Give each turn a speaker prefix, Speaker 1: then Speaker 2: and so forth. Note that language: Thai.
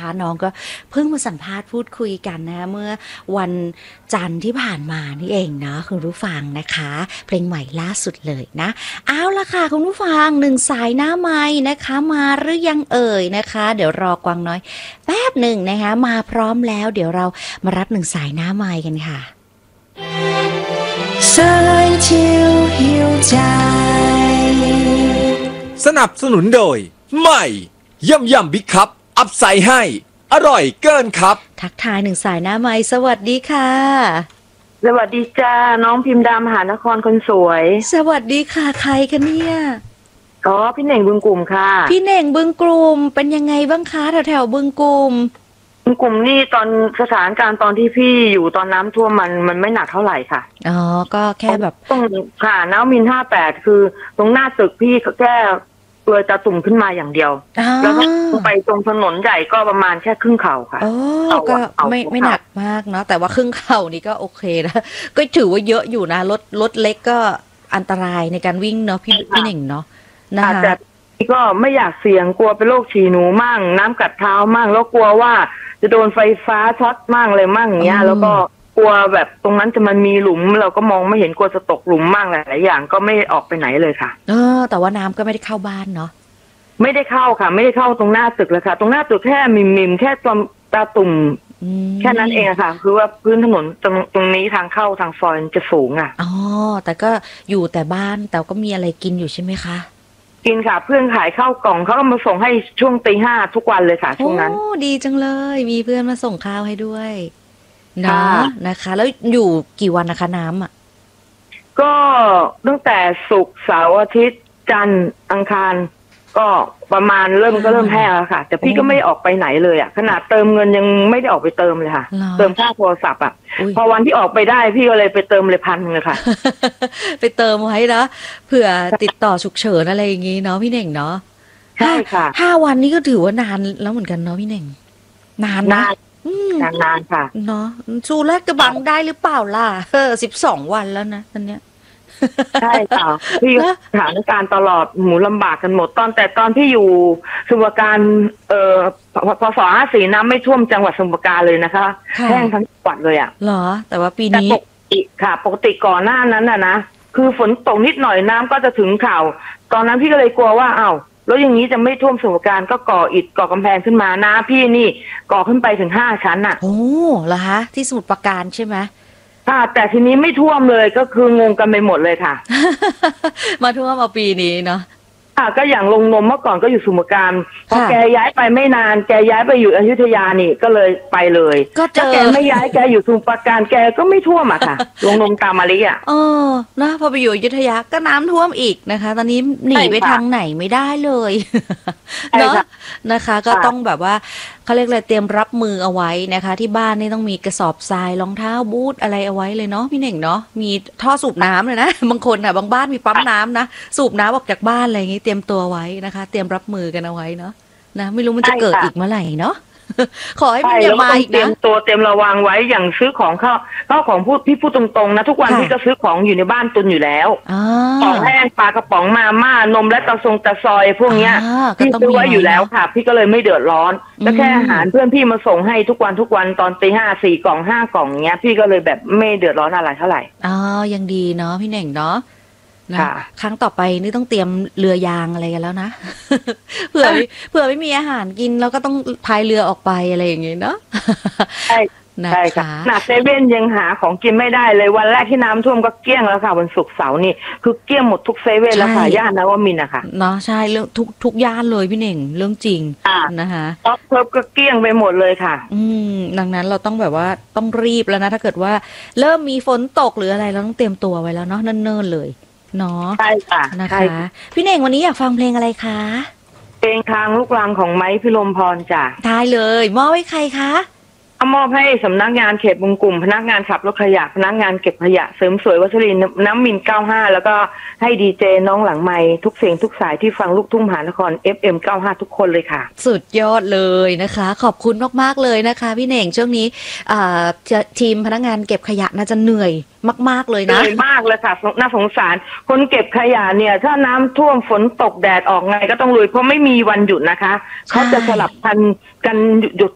Speaker 1: นะคะน้องก็เพิ่งมาสัมภาษณ์พูดคุยกันนะเมื่อวันจันทร์ที่ผ่านมานี่เองเนาะคุณผู้ฟังนะคะเพลงใหม่ล่าสุดเลยนะเอาละค่ะคุณผู้ฟังหนึ่งสายหน้าไมค์นะคะมาหรือยังเอ่ยนะคะเดี๋ยวรอกวางน้อยแป๊บหนึ่งนะคะมาพร้อมแล้วเดี๋ยวเรามารับหนึ่งสายหน้าไมค์กันค่ะสายเที่ยวหิวใจ
Speaker 2: สนับสนุนโดยใหม่ย่ำบิ๊กคัพอัพไซด์ให้อร่อยเกินครับ
Speaker 1: ทักทายหนึ่งสายหน้าไมค์สวัสดีค่ะ
Speaker 3: สวัสดีจ้าน้องพิมพ์ดามหานครคนสวย
Speaker 1: สวัสดีค่ะใครคะเนี่ย
Speaker 3: อ๋อพี่เน่งบึงกลุ่มค่ะ
Speaker 1: พี่เน่งบึงกลุ่มเป็นยังไงบ้างคะแถวบึงกลุ่ม
Speaker 3: นี่ตอนสถานการณ์ตอนที่พี่อยู่ตอนน้ำท่วมมันไม่หนักเท่าไหร่ค่ะ
Speaker 1: อ๋อก็แค่แบบ
Speaker 3: ต้องค่ะน้ำมิน58คือตรงหน้าตึกพี่แค่เลยจะตุ่มขึ้นมาอย่างเดียวแล้วก็ไปตรงถนนใหญ่ก็ประมาณแค่ครึ่งเข่าค่ะ
Speaker 1: อ๋อก็ไม่หนักมากเนาะแต่ว่าครึ่งเข่านี่ก็โอเคนะก็ถือว่าเยอะอยู่นะรถเล็กก็อันตรายในการวิ่งเนาะพี่เน่งเนาะนะคะ
Speaker 3: แต่ก็ไม่อยากเสี่ยงกลัวเป็นโรคฉี่หนูมั่งน้ำกัดเท้ามั่งแล้วกลัวว่าจะโดนไฟฟ้าช็อตมั่งเลยมั่งอย่างเงี้ยแล้วก็กลัวแบบตรงนั้นจะมันมีหลุมเราก็มองไม่เห็นกลัวจะตกหลุมมั่งหลายอย่างก็ไม่ออกไปไหนเลยค่ะ
Speaker 1: แต่ว่าน้ำก็ไม่ได้เข้าบ้านเนาะ
Speaker 3: ไม่ได้เข้าค่ะไม่ได้เข้าตรงหน้าตึกเลยค่ะตรงหน้าตึกแค่มิมแค่ตาตุ่มแค่นั้นเองค่ะคือว่าพื้นถนนตรงนี้ทางเข้าทางซอยจะสูงอ่ะ
Speaker 1: อ๋อแต่ก็อยู่แต่บ้านแต่ก็มีอะไรกินอยู่ใช่ไหมคะ
Speaker 3: กินค่ะเพื่อนขายข้าวกล่องเขาก็มาส่งให้ช่วงตี 5ทุกวันเลยค่ะช่วงนั้น
Speaker 1: โอ้ดีจังเลยมีเพื่อนมาส่งข้าวให้ด้วยเนาะนะคะแล้วอยู่กี่วันนะคะน้ำอ่ะ
Speaker 3: ก็ตั้งแต่ศุกร์เสาร์อาทิตย์จันทร์อังคารก็ประมาณเริ่มแห้งแล้วค่ะแต่พี่ก็ไม่ออกไปไหนเลยอ่ะขนาดเติมเงินยังไม่ได้ออกไปเติมเลยค่ะเติมค่าโทรศัพท์อ่ะพอวันที่ออกไปได้พี่ก็เลยไปเติมเลย1,000เลยค่ะ
Speaker 1: ไปเติมไว้นะเผื่อติดต่อฉุกเฉินอะไรอย่างงี้เนาะพี่เน่งเนาะ
Speaker 3: ใช่ค่ะ
Speaker 1: 5 วันนี้ก็ถือว่านานแล้วเหมือนกันเนาะพี่เน่งนานนะ
Speaker 3: นานค่ะ
Speaker 1: เนาะชูแรกกระบังได้หรือเปล่าล่ะ12 วันแล้วนะตอนเนี้ย
Speaker 3: ใช่ค่ะพี่สถานการณ์ตลอดหมูลำบากกันหมดตอนที่อยู่สมุทรปราการพศ54น้ำไม่ท่วมจังหวัดสมุทรปราการเลยนะคะแห้งทั้งจังหวัดเลยอ่ะ
Speaker 1: เหรอแต่ว่าปีนี้
Speaker 3: ปกติก่อนหน้านั้นนะคือฝนตกนิดหน่อยน้ำก็จะถึงเข่าตอนนั้นพี่ก็เลยกลัวว่าแล้วอย่างนี้จะไม่ท่วมสมุทรปราการก็ก่ออิฐก่อกำแพงขึ้นมานะพี่นี่ก่อขึ้นไปถึง5 ชั้นอ่ะ
Speaker 1: โอ้เหรอคะที่สมุทรปราการใช่ไหม
Speaker 3: ค่ะแต่ทีนี้ไม่ท่วมเลยก็คืองงกันไปหมดเลยค่ะ
Speaker 1: มาท่วมเอาปีนี้เนาะ
Speaker 3: ก็อย่างลงนมเมื่อก่อนก็อยู่สมุทรปราการพอแกย้ายไปไม่นานแกย้ายไปอยู่อยุธยานี่ก็เลยไปเลย
Speaker 1: ก็เจอ
Speaker 3: แกไม่ย้ายแกอยู่สมุทรปราการแกก็ไม่ท่วมอะค่ะลงนมตามมาลิอะ
Speaker 1: นะพอไปอยู่อยุธยาก็น้ำท่วมอีกนะคะตอนนี้หนีไปทางไหนไม่ได้เลยเนาะนะคะก็ต้องแบบว่าเขาเรียกอะไรเตรียมรับมือเอาไว้นะคะที่บ้านนี่ต้องมีกระสอบทรายรองเท้าบูทอะไรเอาไว้เลยเนาะพี่เน่งเนาะมีท่อสูบน้ำเลยนะบางคนบางบ้านมีปั๊มน้ำนะสูบน้ำออกจากบ้านอะไรอย่างงี้เตรียมตัวไว้นะคะเตรียมรับมือกันเอาไว้เนาะนะไม่รู้มันจะเกิดอีกเมื่อไหร่เนาะขอให้มันอย่ามาอีกนะ
Speaker 3: เตรียมตัวเตรียมระวังไว้อย่างซื้อของข้าวของพี่พูดตรงๆนะทุกวันพี่ก็ซื้อของอยู่ในบ้านตุนอยู่แล้วของแห้งปลากระป๋องมาม่านมและตะซอยพวกเนี้ยพี่ซื้อไว้อยู่แล้วค่ะพี่ก็เลยไม่เดือดร้อนแล้วแค่อาหารเพื่อนพี่มาส่งให้ทุกวันตอนตี 5 4 กล่อง5 กล่องเงี้ยพี่ก็เลยแบบไม่เดือดร้อนอะไรเท่าไหร่
Speaker 1: ยังดีเนาะพี่เน่งเนาะนะครั้งต่อไปนี่ต้องเตรียมเรือยางอะไรกันแล้วนะเผื่อไม่มีอาหารกินแล้วก็ต้องพายเรือออกไปอะไรอย่างเงี้ยเนาะ
Speaker 3: ใช่ค่ะหนักเซเว่นยังหาของกินไม่ได้เลยวันแรกที่น้ำท่วมก็เกลี้ยงแล้วค่ะวันศุกร์เสาร์นี่คือเกลี้ยงหมดทุกเซเว่นแล้วค่ะย่านนวมินทร์นะคะ
Speaker 1: เนาะใช่เรื่องทุกย่านเลยพี่เน่งเรื่องจริงนะคะ
Speaker 3: เพิ่มก็เกลี้ยงไปหมดเลยค่ะ
Speaker 1: ดังนั้นเราต้องแบบว่าต้องรีบแล้วนะถ้าเกิดว่าเริ่มมีฝนตกหรืออะไรเราต้องเตรียมตัวไว้แล้วเนาะเนิ่นๆเลยเนาะ
Speaker 3: ใช่ค่ะ
Speaker 1: นะคะพี่เน่งวันนี้อยากฟังเพลงอะไรคะ
Speaker 3: เพลงทางลูกรังของไม้พิรมพรจ้ะ
Speaker 1: ได้เลยมอบให้ใครคะ
Speaker 3: มอบให้สำนักงานเขตบึงกลุ่มพนักงานขับรถขยะพนักงานเก็บขยะเสริมสวยวัชรินทร์น้ำมิน95แล้วก็ให้ดีเจน้องหลังไมค์ทุกเสียงทุกสายที่ฟังลูกทุ่งมหานคร FM 95ทุกคนเลยค่ะ
Speaker 1: สุดยอดเลยนะคะขอบคุณมากๆเลยนะคะพี่เน่งช่วงนี้ทีมพนักงานเก็บขยะน่าจะเหนื่อยมากๆเลยนะ
Speaker 3: เหนื่อยมากเลยค่ะน่าสงสารคนเก็บขยะเนี่ยถ้าน้ำท่วมฝนตกแดดออกไงก็ต้องลุยเพราะไม่มีวันหยุดนะคะเขาจะสลับกันหยุด